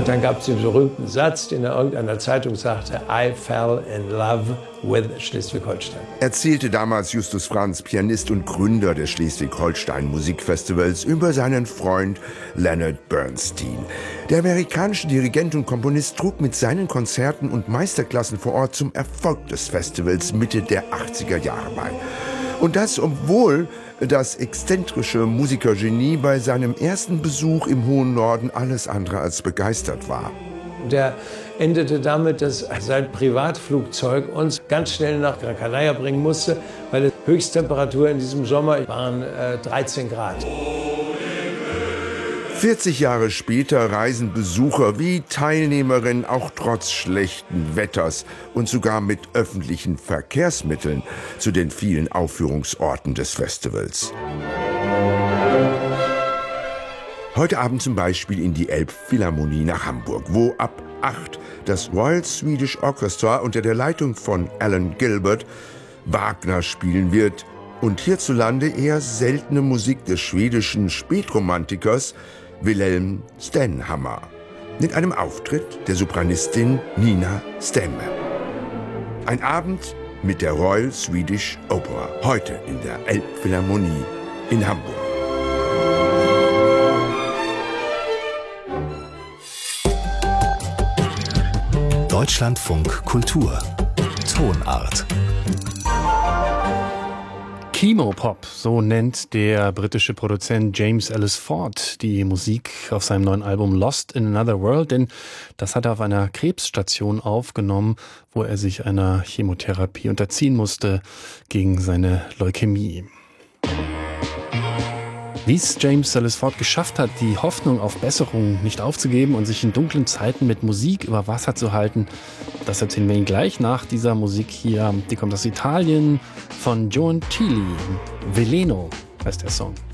Und dann gab es den berühmten Satz, den er irgendeiner Zeitung sagte: I fell in love with Schleswig-Holstein. Erzählte damals Justus Franz, Pianist und Gründer des Schleswig-Holstein Musikfestivals, über seinen Freund Leonard Bernstein. Der amerikanische Dirigent und Komponist trug mit seinen Konzerten und Meisterklassen vor Ort zum Erfolg des Festivals Mitte der 80er Jahre bei. Und das, obwohl das exzentrische Musikergenie bei seinem ersten Besuch im hohen Norden alles andere als begeistert war. Der endete damit, dass sein Privatflugzeug uns ganz schnell nach Gran Canaria bringen musste, weil die Höchsttemperatur in diesem Sommer waren 13 Grad. 40 Jahre später reisen Besucher wie Teilnehmerinnen auch trotz schlechten Wetters und sogar mit öffentlichen Verkehrsmitteln zu den vielen Aufführungsorten des Festivals. Heute Abend zum Beispiel in die Elbphilharmonie nach Hamburg, wo ab 8 das Royal Swedish Orchestra unter der Leitung von Alan Gilbert Wagner spielen wird und hierzulande eher seltene Musik des schwedischen Spätromantikers Wilhelm Stenhammar mit einem Auftritt der Sopranistin Nina Stemme. Ein Abend mit der Royal Swedish Opera, heute in der Elbphilharmonie in Hamburg. Deutschlandfunk Kultur Tonart. Chemopop, so nennt der britische Produzent James Ellis Ford die Musik auf seinem neuen Album Lost in Another World, denn das hat er auf einer Krebsstation aufgenommen, wo er sich einer Chemotherapie unterziehen musste gegen seine Leukämie. Wie es James Ellis Ford geschafft hat, die Hoffnung auf Besserung nicht aufzugeben und sich in dunklen Zeiten mit Musik über Wasser zu halten, das erzählen wir Ihnen gleich nach dieser Musik hier. Die kommt aus Italien von Joan Tilly. Veleno heißt der Song.